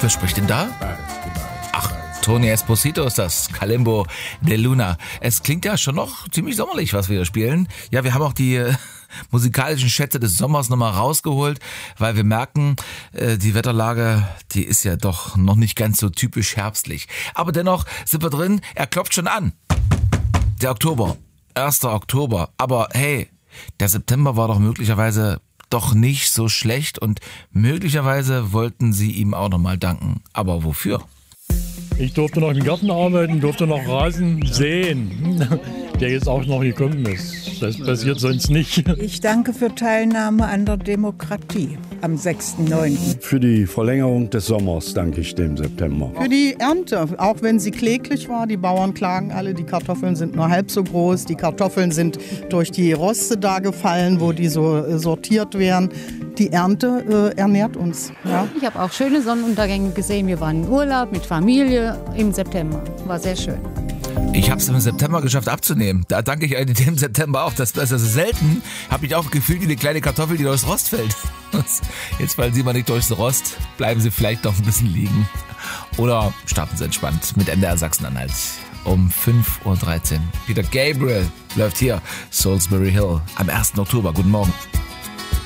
Wer spricht denn da? Ach, Tony Esposito ist das, Kalimbo de Luna. Es klingt ja schon noch ziemlich sommerlich, was wir hier spielen. Ja, wir haben auch die musikalischen Schätze des Sommers nochmal rausgeholt, weil wir merken, die Wetterlage, die ist ja doch noch nicht ganz so typisch herbstlich. Aber dennoch sind wir drin, er klopft schon an. Der Oktober, 1. Oktober. Aber hey, der September war doch möglicherweise doch nicht so schlecht und möglicherweise wollten sie ihm auch nochmal danken. Aber wofür? Ich durfte noch im Garten arbeiten, durfte noch Rasen säen, der jetzt auch noch gekommen ist. Das passiert sonst nicht. Ich danke für Teilnahme an der Demokratie am 6.9. Für die Verlängerung des Sommers danke ich dem September. Für die Ernte, auch wenn sie kläglich war. Die Bauern klagen alle, die Kartoffeln sind nur halb so groß. Die Kartoffeln sind durch die Roste da gefallen, wo die so sortiert werden. Die Ernte ernährt uns. Ja. Ich habe auch schöne Sonnenuntergänge gesehen. Wir waren im Urlaub mit Familie im September. War sehr schön. Ich habe es im September geschafft abzunehmen. Da danke ich eigentlich dem September auch. Das ist also selten, habe ich auch gefühlt wie eine kleine Kartoffel, die durchs Rost fällt. Jetzt fallen Sie mal nicht durchs Rost, bleiben Sie vielleicht noch ein bisschen liegen. Oder starten Sie entspannt mit NDR Sachsen-Anhalt um 5.13 Uhr. Peter Gabriel läuft hier, Salisbury Hill, am 1. Oktober. Guten Morgen.